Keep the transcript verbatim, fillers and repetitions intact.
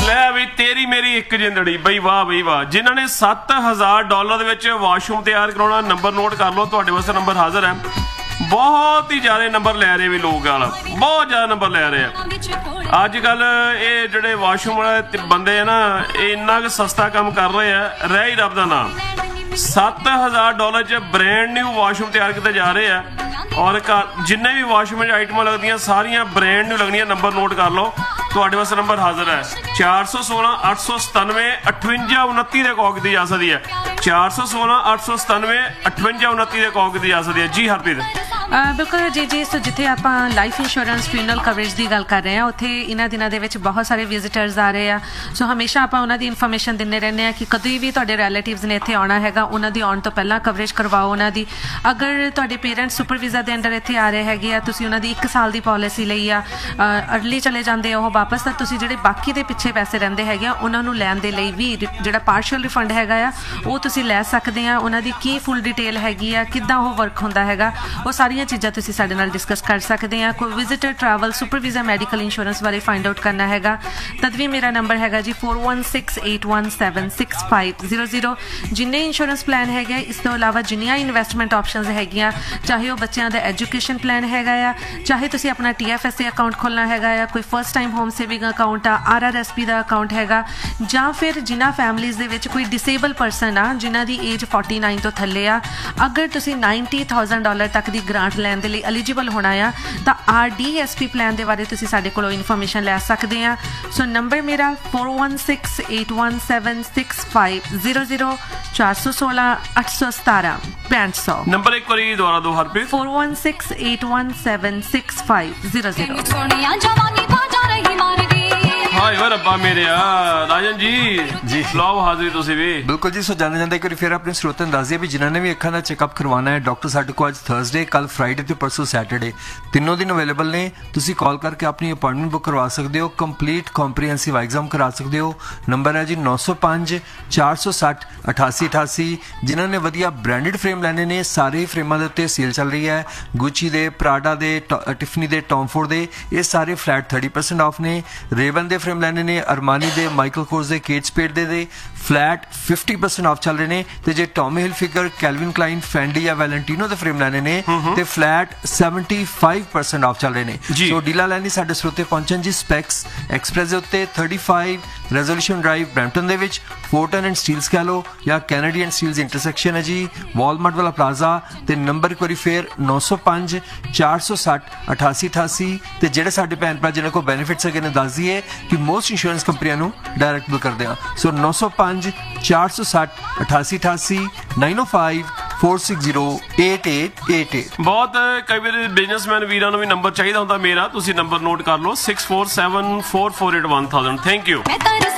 ਲੈ ਬਈ ਤੇਰੀ ਮੇਰੀ ਇੱਕ ਜਿੰਦੜੀ ਬਈ ਵਾਹ ਬਈ ਵਾਹ। ਜਿਨ੍ਹਾਂ ਨੇ ਸੱਤ ਹਜ਼ਾਰ ਡਾਲਰ ਦੇ ਵਿੱਚ ਵਾਸ਼ਰੂਮ ਤਿਆਰ ਕਰਾਉਣਾ ਨੰਬਰ ਨੋਟ ਕਰ ਲਓ, ਤੁਹਾਡੇ ਵਾਸਤੇ ਨੰਬਰ ਹਾਜ਼ਰ ਹੈ। ਬਹੁਤ ਹੀ ਜ਼ਿਆਦਾ ਨੰਬਰ ਲੈ ਰਹੇ ਵੀ ਲੋਕ ਗਾਲ, ਬਹੁਤ ਜ਼ਿਆਦਾ ਨੰਬਰ ਲੈ ਰਹੇ ਆ ਅੱਜ ਕੱਲ। ਇਹ ਜਿਹੜੇ ਵਾਸ਼ਰੂਮ ਵਾਲੇ ਬੰਦੇ ਆ ਨਾ, ਇਹ ਇੰਨਾ ਕੁ ਸਸਤਾ ਕੰਮ ਕਰ ਰਹੇ ਆ, ਰਹਿ ਹੀ ਰੱਬ ਦਾ ਨਾਮ। ਸੱਤ ਹਜ਼ਾਰ ਡਾਲਰ 'ਚ ਬ੍ਰੈਂਡ ਨਿਊ ਵਾਸ਼ਰੂਮ ਤਿਆਰ ਕੀਤੇ ਜਾ ਰਹੇ ਆ ਔਰ ਜਿੰਨੇ ਵੀ ਵਾਸ਼ਰੂਮ 'ਚ ਆਈਟਮਾਂ ਲੱਗਦੀਆਂ ਸਾਰੀਆਂ ਬ੍ਰੈਂਡ ਨਿਊ ਲੱਗਣੀਆਂ। ਨੰਬਰ ਨੋਟ ਕਰ ਲਓ, ਤੁਹਾਡੇ ਵਾਸਤੇ ਨੰਬਰ ਹਾਜ਼ਰ ਹੈ ਚਾਰ ਸੌ ਸੋਲਾਂ ਅੱਠ ਸੌ ਸਤਾਨਵੇਂ ਅਠਵੰਜਾ ਉਨੱਤੀ ਦੇ ਕੌਕ ਦੀ ਜਾ ਸਕਦੀ ਹੈ। ਚਾਰ ਸੌ ਸੋਲਾਂ ਅੱਠ ਸੌ ਸਤਾਨਵੇਂ ਅਠਵੰਜਾ ਉਨੱਤੀ ਦੇ ਕੌਕ ਦੀ ਜਾ ਸਕਦੀ ਹੈ। ਜੀ ਹਰਪ੍ਰੀਤ। ਬਿਲਕੁਲ ਜੀ ਜੀ। ਸੋ ਜਿੱਥੇ ਆਪਾਂ ਲਾਈਫ ਇੰਸ਼ੋਰੈਂਸ ਫਿਊਨਰਲ ਕਵਰੇਜ ਦੀ ਗੱਲ ਕਰ ਰਹੇ ਹਾਂ, ਉੱਥੇ ਇਹਨਾਂ ਦਿਨਾਂ ਦੇ ਵਿੱਚ ਬਹੁਤ ਸਾਰੇ ਵਿਜ਼ਿਟਰਸ ਆ ਰਹੇ ਆ। ਸੋ ਹਮੇਸ਼ਾ ਆਪਾਂ ਉਹਨਾਂ ਦੀ ਇਨਫੋਰਮੇਸ਼ਨ ਦਿੰਦੇ ਰਹਿੰਦੇ ਹਾਂ ਕਿ ਕਦੇ ਵੀ ਤੁਹਾਡੇ ਰਿਲੇਟਿਵਸ ਨੇ ਇੱਥੇ ਆਉਣਾ ਹੈਗਾ, ਉਹਨਾਂ ਦੀ ਆਉਣ ਤੋਂ ਪਹਿਲਾਂ ਕਵਰੇਜ ਕਰਵਾਓ ਉਹਨਾਂ ਦੀ। ਅਗਰ ਤੁਹਾਡੇ ਪੇਰੈਂਟਸ ਸੁਪਰ ਵੀਜ਼ਾ ਦੇ ਅੰਡਰ ਇੱਥੇ ਆ ਰਹੇ ਹੈਗੇ ਆ, ਤੁਸੀਂ ਉਹਨਾਂ ਦੀ ਇੱਕ ਸਾਲ ਦੀ ਪੋਲਿਸੀ ਲਈ ਆ, ਅਰਲੀ ਚਲੇ ਜਾਂਦੇ ਆ ਉਹ ਵਾਪਸ, ਤਾਂ ਤੁਸੀਂ ਜਿਹੜੇ ਬਾਕੀ ਦੇ ਪਿੱਛੇ ਪੈਸੇ ਰਹਿੰਦੇ ਹੈਗੇ ਆ ਉਹਨਾਂ ਨੂੰ ਲੈਣ ਦੇ ਲਈ ਵੀ ਜਿਹੜਾ ਪਾਰਸ਼ਲ ਰਿਫੰਡ ਹੈਗਾ ਆ ਉਹ ਤੁਸੀਂ ਲੈ ਸਕਦੇ ਆ। ਉਹਨਾਂ ਦੀ ਕੀ ਫੁੱਲ ਡਿਟੇਲ ਹੈਗੀ ਆ, ਕਿੱਦਾਂ ਉਹ ਵਰਕ ਹੁੰਦਾ ਹੈਗਾ, ਉਹ ਸਾਰੀਆਂ ਚੀਜ਼ਾਂ ਤੁਸੀਂ ਸਾਡੇ ਨਾਲ ਡਿਸਕਸ ਕਰ ਸਕਦੇ ਆ। ਕੋਈ visitor travel super visa medical insurance ਬਾਰੇ ਫਾਈਂਡ ਆਊਟ ਕਰਨਾ ਹੈਗਾ ਤਦ ਵੀ ਮੇਰਾ ਨੰਬਰ ਹੈਗਾ ਜੀ four one six eight one seven six five zero zero. ਜਿੰਨੇ ਇੰਸ਼ੋਰੈਂਸ ਪਲਾਨ ਹੈਗੇ, ਇਸ ਤੋਂ ਇਲਾਵਾ ਜਿੰਨੀਆਂ ਇਨਵੈਸਟਮੈਂਟ ਆਪਸ਼ਨਸ ਹੈਗੀਆਂ, ਚਾਹੇ ਉਹ ਬੱਚਿਆਂ ਦਾ ਐਜੂਕੇਸ਼ਨ ਪਲਾਨ ਹੈਗਾ ਆ, ਚਾਹੇ ਤੁਸੀਂ ਆਪਣਾ T F S A account ਖੋਲ੍ਹਣਾ ਹੈਗਾ ਆ, ਕੋਈ first time home saving account ਆ, ਆਰ ਆਰ ਐਸ ਪੀ ਦਾ ਅਕਾਊਂਟ ਹੈਗਾ, ਜਾਂ ਫਿਰ ਜਿਨ੍ਹਾਂ ਫੈਮਲੀਜ਼ ਦੇ ਵਿੱਚ ਕੋਈ ਡਿਸੇਬਲ ਪਰਸਨ ਆ ਜਿਨ੍ਹਾਂ ਦੀ ਏਜ ਫੋਰਟੀ ਨਾਈਨ ਤੋਂ ਥੱਲੇ ਆ, ਅਗਰ ਤੁਸੀਂ ਨਾਈਨਟੀ ਥਾਊਜ਼ੈਂਡ ਡਾਲਰ ਤੱਕ ਦੀ ਗ੍ਰਾਂਟ ਲੈਣ ਦੇ ਲਈ ਐਲੀਜੀਬਲ ਹੋਣਾ ਆ ਤਾਂ R D S P plan ਦੇ ਬਾਰੇ ਤੁਸੀਂ ਸਾਡੇ ਕੋਲੋਂ ਇਨਫੋਰਮੇਸ਼ਨ ਲੈ ਸਕਦੇ ਆ। ਸੋ ਨੰਬਰ ਮੇਰਾ four one six eight one seven six five zero zero ਚਾਰ ਸੌ ਸੋਲਾਂ ਅੱਠ ਸੌ ਸਤਾਰਾਂ ਪੈਂਹਠ ਸੌ। ਨੰਬਰ ਇੱਕ ਵਾਰੀ ਦੁਬਾਰਾ ਦੋ Harpreet. Four one six eight one seven six five zero zero. ਹਾਏ ਵਾ ਰੱਬਾ ਮੇਰਿਆ। ਰਾਜਨ ਜੀ ਜੀ ਲਓ ਹਾਜ਼ਰੀ ਤੁਸੀਂ ਵੀ। ਬਿਲਕੁਲ ਜੀ। ਸੋ ਜਾਣੇ ਜਾਂਦੇ ਇੱਕ ਵਾਰੀ ਫਿਰ ਆਪਣੇ ਸਰੋਤਿਆਂ ਨੂੰ ਦੱਸ ਦਈਏ ਵੀ ਜਿਨ੍ਹਾਂ ਨੇ ਵੀ ਅੱਖਾਂ ਦਾ ਚੈੱਕਅਪ ਕਰਵਾਉਣਾ ਹੈ, ਡਾਕਟਰ ਸਾਡੇ ਕੋਲ ਅੱਜ ਥਰਸਡੇ, ਕੱਲ ਫਰਾਈਡੇ ਤੇ ਪਰਸੋਂ ਸੈਟਰਡੇ ਤਿੰਨੋਂ ਦਿਨ ਅਵੇਲੇਬਲ ਨੇ। ਤੁਸੀਂ ਕਾਲ ਕਰਕੇ ਆਪਣੀ ਅਪਾਇੰਟਮੈਂਟ ਬੁੱਕ ਕਰਵਾ ਸਕਦੇ ਹੋ, ਕੰਪਲੀਟ ਕੰਪਰੀਹੈਂਸਿਵ ਐਗਜ਼ਾਮ ਕਰਾ ਸਕਦੇ ਹੋ। ਨੰਬਰ ਹੈ ਜੀ ਨੌ ਸੌ ਪੰਜ ਚਾਰ ਸੌ ਸੱਠ ਅਠਾਸੀ ਅਠਾਸੀ। ਜਿਨ੍ਹਾਂ ਨੇ ਵਧੀਆ ਬ੍ਰਾਂਡਡ ਫਰੇਮ ਲੈਣੇ ਨੇ, ਸਾਰੇ ਫਰੇਮਾਂ ਦੇ ਉੱਤੇ ਸੇਲ ਚੱਲ ਰਹੀ ਹੈ। ਗੁੱਚੀ ਦੇ, ਪ੍ਰਾਡਾ ਦੇ, ਟਿਫਨੀ ਦੇ, ਟੌਮਫੋਰਡ ਦੇ, ਇਹ ਸਾਰੇ ਫਲੈਟ ਥਰਟੀ ਪਰਸੈਂਟ ਆਫ ਨੇ। ਰੇਵਨ ਦੇ ਫਰੇਮ ਲੈਣੇ ਨੇ, ਅਰਮਾਨੀ ਦੇ, ਮਾਈਕਲ ਕੋਰਸ ਦੇ, ਕੇਟ ਸਪੇਡ ਦੇ ਦੇ ਫਲੈਟ ਫਿਫਟੀ ਪਰਸੈਂਟ ਆਫ ਚੱਲ ਰਹੇ ਨੇ। ਤੇ ਜੇ ਟੌਮੀ ਹਿਲਫਿਗਰ, ਕੈਲਵਿਨ ਕਲਾਈਨ, ਫੈਂਡੀ ਜਾਂ ਵੈਲੈਂਟੀਨੋ ਦੇ ਫਰੇਮ ਲੈਣੇ ਨੇ ਤੇ flat seventy five percent off ਚੱਲ ਰਹੇ ਨੇ। ਸੋ ਡੀਲਾ ਲੈਣੀ ਸਾਡੇ ਸਰੋਤੇ ਪਹੁੰਚਣ ਜੀ ਸਪੈਕਸ ਐਕਸਪ੍ਰੈਸ ਦੇ ਉੱਤੇ thirty five resolution drive Brampton ਦੇ ਵਿੱਚ, ਫੋਰਟਨ ਐਂਡ ਸਟੀਲਸ ਕਹਿ ਲਓ ਜਾਂ ਕੈਨੇਡੀ ਐਂਡ ਸਟੀਲਸ ਇੰਟਰਸੈਕਸ਼ਨ ਹੈ ਜੀ, ਵਾਲਮਾਰਟ ਵਾਲਾ ਪਲਾਜ਼ਾ। ਤੇ ਨੰਬਰ ਇੱਕ ਵਾਰੀ ਫੇਰ ਨੌ ਸੌ ਪੰਜ ਚਾਰ ਸੌ ਸੱਠ ਅਠਾਸੀ ਅਠਾਸੀ। ਤੇ ਜਿਹੜੇ ਸਾਡੇ ਭੈਣ ਭਰਾ ਜਿਹਨਾਂ ਕੋਲ ਬੈਨੀਫਿਟਸ ਹੈਗੇ ਨੇ ਦੱਸ ਦਈਏ ਕਿ ਮੋਸਟ ਇੰਸ਼ੋਰੈਂਸ ਕੰਪਨੀਆਂ ਨੂੰ ਡਾਇਰੈਕਟ ਬਿਲ ਕਰਦੇ ਆ। ਸੋ ਨੌ ਸੌ ਪੰਜ ਚਾਰ ਸੌ ਸੱਠ ਅਠਾਸੀ ਅਠਾਸੀ ਨਾਈਨ ਓ five four six zero eight eight eight eight. ਬਹੁਤ ਕਈ ਵਾਰੀ ਬਿਜ਼ਨਸਮੈਨ ਵੀਰਾਂ ਨੂੰ ਵੀ ਨੰਬਰ ਚਾਹੀਦਾ ਹੁੰਦਾ ਮੇਰਾ, ਤੁਸੀਂ ਨੰਬਰ ਨੋਟ ਕਰ ਲਓ six four seven four four eight one thousand. Thank you.